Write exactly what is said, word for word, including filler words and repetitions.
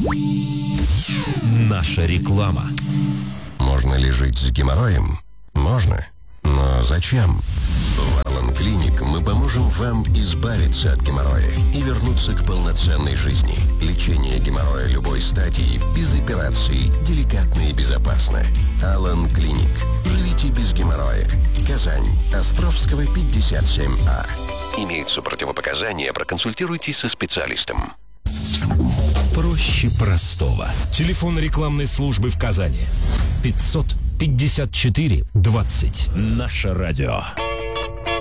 Наша реклама. Можно ли жить с геморроем? Можно. Но зачем? В Алан Клиник мы поможем вам избавиться от геморроя и вернуться к полноценной жизни. Лечение геморроя любой стадии, без операций, деликатно и безопасно. Алан Клиник. Живите без геморроя. Казань. Островского, пятьдесят семь А. Имеются противопоказания, проконсультируйтесь со специалистом. Проще простого. Телефон рекламной службы в Казани. пятьсот пятьдесят четыре двадцать. Наше радио.